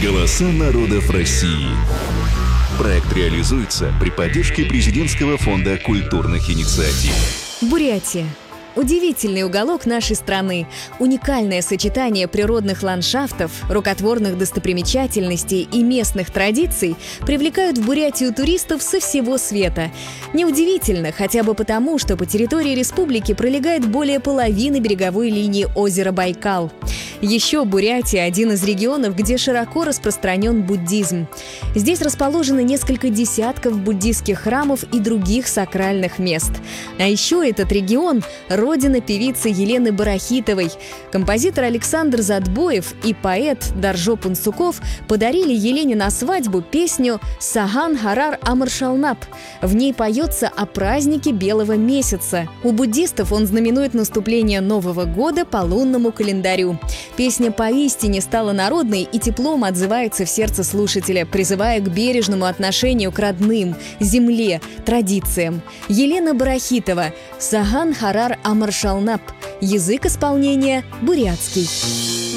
Голоса народов России. Проект реализуется при поддержке Президентского фонда культурных инициатив. Бурятия. Удивительный уголок нашей страны, уникальное сочетание природных ландшафтов, рукотворных достопримечательностей и местных традиций привлекают в Бурятию туристов со всего света. Неудивительно, хотя бы потому, что по территории республики пролегает более половины береговой линии озера Байкал. Еще Бурятия – один из регионов, где широко распространен буддизм. Здесь расположено несколько десятков буддийских храмов и других сакральных мест. А еще этот регион – родина певицы Елены Барахитовой. Композитор Александр Задбоев и поэт Даржо Пунсуков подарили Елене на свадьбу песню «Саган Харар Амаршалнап». В ней поется о празднике Белого месяца. У буддистов он знаменует наступление Нового года по лунному календарю. Песня поистине стала народной и теплом отзывается в сердце слушателя, призывая к бережному отношению к родным, земле, традициям. Елена Барахитова, «Саган Харар Амаршалнап». Язык исполнения – бурятский.